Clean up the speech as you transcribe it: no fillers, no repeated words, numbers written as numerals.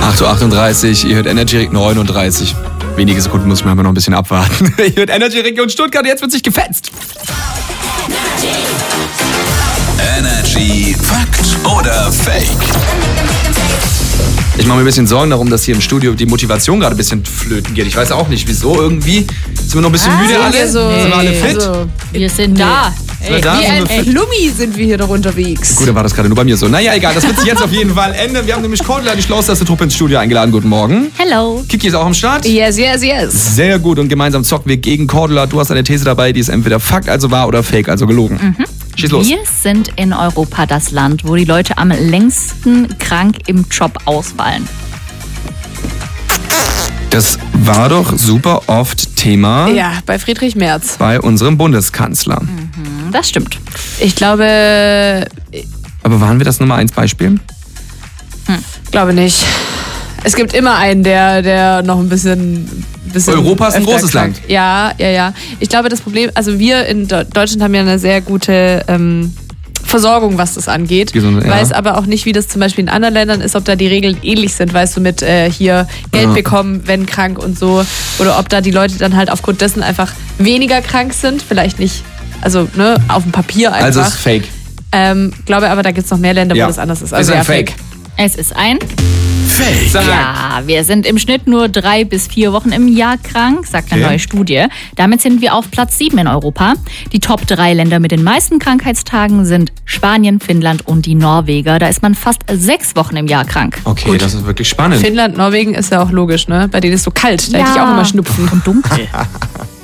8:38 Uhr, ihr hört Energy 39. Wenige Sekunden muss ich mal noch ein bisschen abwarten. Ihr hört Energy Region Stuttgart, jetzt wird sich gefetzt. Energy Fakt oder Fake? Ich mache mir ein bisschen Sorgen darum, dass hier im Studio die Motivation gerade ein bisschen flöten geht. Ich weiß auch nicht, wieso. Irgendwie sind wir noch ein bisschen müde alle. Sind wir alle fit? Also, wir sind da. Sind wir da? Wie Sind ein wir fit? Flummi sind wir hier noch unterwegs. Gut, dann war das gerade nur bei mir so. Naja, egal, das wird sich jetzt auf jeden Fall ändern. Wir haben nämlich Cordula, die schlauste Truppe, ins Studio eingeladen. Guten Morgen. Hello. Kiki ist auch am Start. Yes, yes, yes. Sehr gut, und gemeinsam zocken wir gegen Cordula. Du hast eine These dabei, die ist entweder Fakt, also wahr, oder Fake, also gelogen. Schieß los. Wir sind in Europa das Land, wo die Leute am längsten krank im Job ausfallen. Das war doch super oft Thema Ja, bei Friedrich Merz. bei unserem Bundeskanzler. Das stimmt. Ich glaube Aber waren wir das Nummer 1 Beispiel? nicht. Es gibt immer einen, der noch ein bisschen Europa ist ein öfter großes krank. Land. Ja. Ich glaube, das Problem, also wir in Deutschland haben ja eine sehr gute Versorgung, was das angeht. Gesund, ja. Weiß aber auch nicht, wie das zum Beispiel in anderen Ländern ist, ob da die Regeln ähnlich sind, weißt du, mit hier Geld bekommen, wenn krank und so. Oder ob da die Leute dann halt aufgrund dessen einfach weniger krank sind. Vielleicht nicht, also ne, auf dem Papier einfach. Also ist Fake. Glaube aber, da gibt es noch mehr Länder, wo das anders ist. Also ist ein ja, Fake. Es ist ein... Fake. Ja, wir sind im Schnitt nur 3 bis 4 Wochen im Jahr krank, sagt eine Okay. neue Studie. Damit sind wir auf Platz 7 in Europa. Die Top 3 Länder mit den meisten Krankheitstagen sind Spanien, Finnland und die Norweger. Da ist man fast 6 Wochen im Jahr krank. Okay, das ist wirklich spannend. Finnland, Norwegen ist ja auch logisch, ne? Bei denen ist es so kalt, da hätte ich auch immer Schnupfen. Und dunkel.